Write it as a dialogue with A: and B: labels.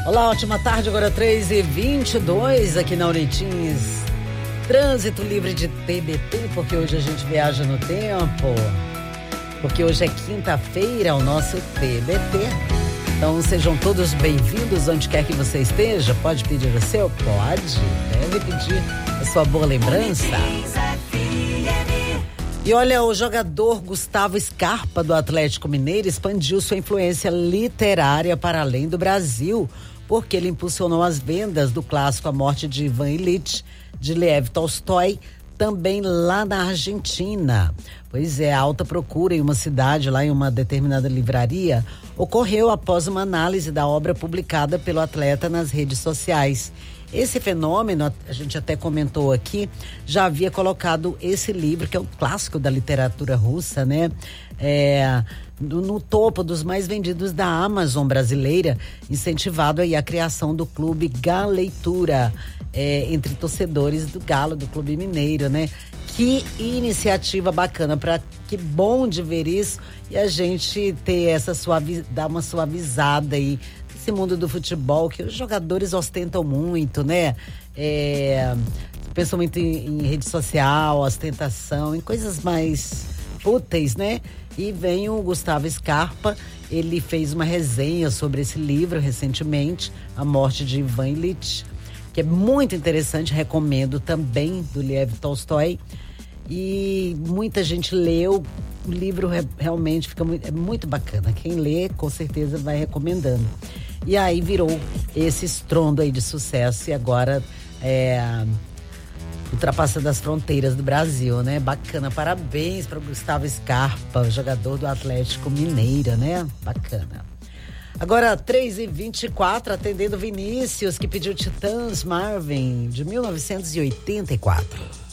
A: Olá, ótima tarde, agora 3h22 aqui na Unitins. Trânsito livre de TBT, porque hoje a gente viaja no tempo. Porque hoje é quinta-feira, o nosso TBT. Então sejam todos bem-vindos onde quer que você esteja. Pode pedir o seu? Pode. Deve pedir a sua boa lembrança. E olha, o jogador Gustavo Scarpa do Atlético Mineiro expandiu sua influência literária para além do Brasil, porque ele impulsionou as vendas do clássico A Morte de Ivan Ilitch, de Lev Tolstói, também lá na Argentina. Pois é, a alta procura em uma cidade, lá em uma determinada livraria, ocorreu após uma análise da obra publicada pelo atleta nas redes sociais. Esse fenômeno, a gente até comentou aqui, já havia colocado esse livro, que é um clássico da literatura russa, né? No topo dos mais vendidos da Amazon brasileira, incentivado aí a criação do clube Galeitura, entre torcedores do Galo, do Clube Mineiro, né? Que iniciativa bacana, que bom de ver isso e a gente ter dar uma suavizada aí nesse mundo do futebol, que os jogadores ostentam muito, né? Pensam muito em rede social, ostentação, em coisas mais fúteis, né? E vem o Gustavo Scarpa, ele fez uma resenha sobre esse livro recentemente, A Morte de Ivan Ilitch, que é muito interessante, recomendo também, do Lev Tolstói. E muita gente leu, o livro realmente é muito bacana. Quem lê, com certeza vai recomendando. E aí virou esse estrondo aí de sucesso e agora ultrapassando as fronteiras do Brasil, né? Bacana, parabéns para o Gustavo Scarpa, jogador do Atlético Mineiro, né? Bacana. Agora 3h24, atendendo Vinícius, que pediu Titãs Marvin, de 1984.